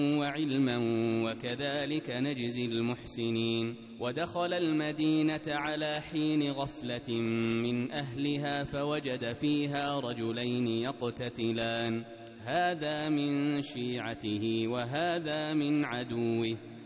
وعلما وكذلك نجزي المحسنين. ودخل المدينة على حين غفلة من أهلها فوجد فيها رجلين يقتتلان، هذا من شيعته وهذا من عدوه،